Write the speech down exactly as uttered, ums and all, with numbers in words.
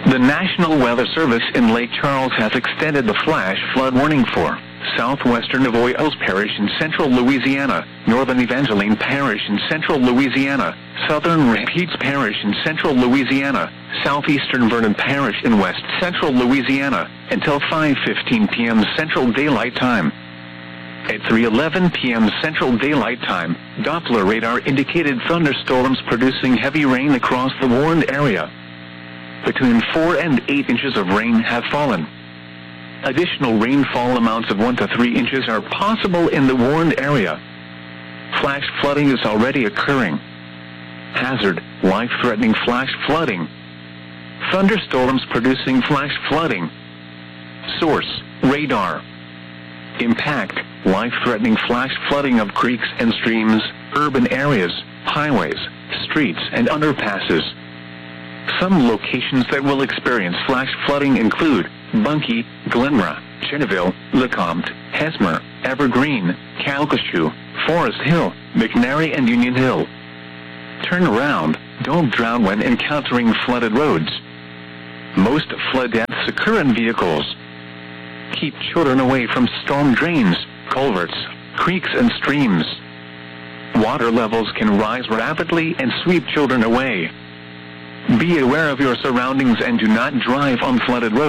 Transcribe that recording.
The National Weather Service in Lake Charles has extended the flash flood warning for southwestern Avoyelles Parish in central Louisiana, northern Evangeline Parish in central Louisiana, southern Rapides Parish in central Louisiana, southeastern Vernon Parish in west central Louisiana, until five fifteen p m Central Daylight Time. At three eleven p m Central Daylight Time, Doppler radar indicated thunderstorms producing heavy rain across the warned area. Between four and eight inches of rain have fallen. Additional rainfall amounts of one to three inches are possible in the warned area. Flash flooding is already occurring. Hazard: life-threatening flash flooding. Thunderstorms producing flash flooding. Source: radar. Impact: life-threatening flash flooding of creeks and streams, urban areas, highways, streets, and underpasses. Some locations that will experience flash flooding include Bunkie, Glenra, Cheneville, Lecomte, Hesmer, Evergreen, Calcasieu, Forest Hill, McNary, and Union Hill. Turn around. Don't drown when encountering flooded roads. Most flood deaths occur in vehicles. Keep children away from storm drains, culverts, creeks, and streams. Water levels can rise rapidly and sweep children away. Be aware of your surroundings and do not drive on flooded roads.